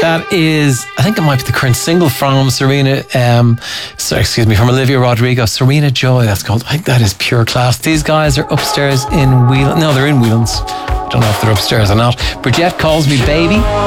That is, I think it might be the current single from from Olivia Rodrigo, Serena Joy, that's called. I think that is pure class. These guys are upstairs in Whelan. No, they're in Whelans. I don't know if they're upstairs or not. Bridget Calls Me Baby.